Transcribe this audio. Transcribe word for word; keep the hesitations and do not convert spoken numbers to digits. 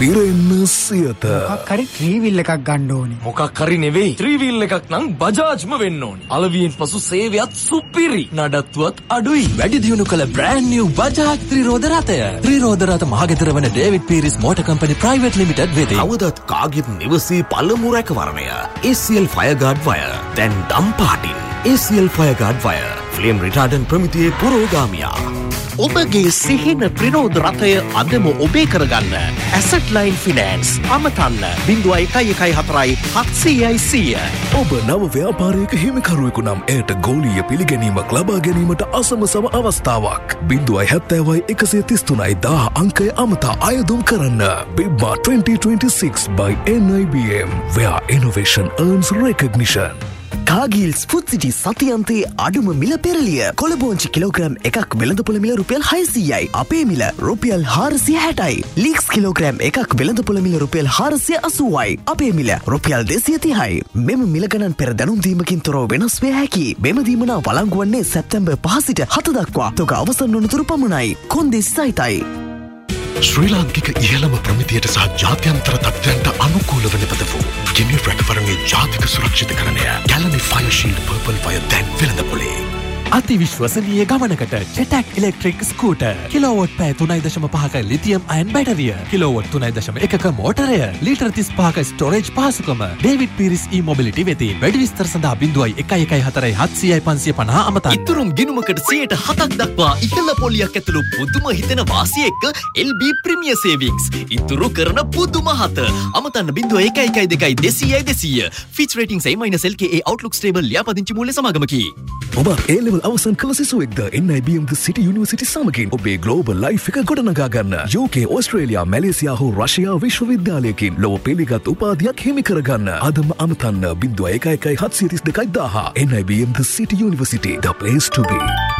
පිරෙන්න සියත. මොකක් හරි ත්‍රිවිල් එකක් ගන්න ඕනේ. මොකක් හරි නෙවෙයි. ත්‍රිවිල් එකක් නම් බජාජ්ම වෙන්න ඕනේ. අලවියෙන් පසු සේවයත් සුපිරි. නඩත්තුවත් අඩුයි. වැඩි දියුණු කළ බ්‍රෑන්ඩ් නිව් බජාජ් ත්‍රිරෝද රථය. ත්‍රිරෝද රථ මහගෙදර වන David Peiris motor company private limited වෙතේ. අවදත් කාගෙත් නිවසේ පළමු රැකවරණය. A C L Fireguard Wire. දැන් දම් පාටින්. A C L Fireguard Wire. Flame රිටාඩන්ට් ප්‍රමිතියේ පුරෝගාමියා. ඔබගේ සිහින ත්‍රිරෝද රථය අදම ඔබේ කරගන්න. Asset Line Finance අමතන්න ज़ीरो एक एक चार सात ज़ीरो ज़ीरो. ඔබ නව ව්‍යාපාරයක හිමිකරුවෙකු නම් එයට ගෝලීය පිළිගැනීමක් ලබා ගැනීමට අසමසම අවස්ථාවක්. ज़ीरो सात ज़ीरो एक तीन तीन දාහ අංකය අමතා අයදුම් කරන්න. බිබ්බා twenty twenty-six by N I B M where innovation earns recognition. Cargills food සිටි සතියන්තයේ අඩුම මිල පෙරලිය. කොළඹෝංචි කිලෝග්‍රෑම් එකක් වෙළඳපොළ මිල රුපියල් හයසීයයි. අපේ මිල රුපියල් හාරසිය හැටයි. ලීක්ස් කිලෝග්‍රෑම් එකක් වෙළඳපොළ මිල රුපියල් හාරසිය අසූවයි. අපේ මිල රුපියල් දෙසිය තිහයි. මෙම මිල ගණන් පෙර දැනුම් දීමකින් තොරව වෙනස් වේ හැකි. මෙම දීමනා වළංගු වන්නේ සැප්තැම්බර් පහ සිට හත දක්වා. තොග අවසන් වනතුරු පමණයි. කොන්දේසි සහිතයි. ශ්‍රී ලාංකික ඉහළම ප්‍රමිතියට සහ ජාත්‍යන්තර තත්ත්වයන්ට අනුකූලව නිපද වූ ගෙනි රැකවරණයේ ජාතික සුරක්ෂිතකරණය ගැලනි ෆයර් ෂීල්ඩ් පර්පල් ෆයර් දැන් වෙළඳපොලේ. අති විශ්වසනීය ගමනකට චෙටැක් ඉලෙක්ට්‍රික් ස්කූටර්. කිලෝවොට් පැය තුනයි දශම පහක ලිතියම් අයන් බැටරිය. කිලෝවොට් තුනයි දශම එකක මෝටරය. ලීටර් තිස් පහක ස්ටෝරේජ් පහසුකම. ඩේවිඩ් පීරිස් ඊ මොබිලිටි වෙතින්. වැඩි විස්තර සඳහා ज़ीरो एक एक चार सात ज़ीरो पाँच फ़िफ़्टी අමතන්න. ඉතුරුම් ගිණුමකට සියයට හතක් දක්වා ඉහළ පොලියක් ඇතුළු පුදුම හිතෙන වාසිය එක්ක L B Premier Savings. ඉතුරු කරන පුදුම හත. අමතන්න ज़ीरो एक एक दो දෙසියයි දෙසිය. Fitch Ratings A minus L K A Outlook Stable ලියාපදිංචි මූල්‍ය සමාගමකි. ඔබ A level අවසන් කළ සිසුවෙක්ද N I B M The City University සමගින් ඔබේ ග්ලෝබල් ලයිෆ් එක ගොඩනගා ගන්න. U K, ඕස්ට්‍රේලියා, මැලේසියා හෝ රෂ්‍යා විශ්වවිද්‍යාලයකින් ලොව පිළිගත් උපාධියක් හිමි කරගන්න. අදම අමතන්න ज़ीरो एक एक सात तीन टू දාහ. N I B M The City University, the place to be.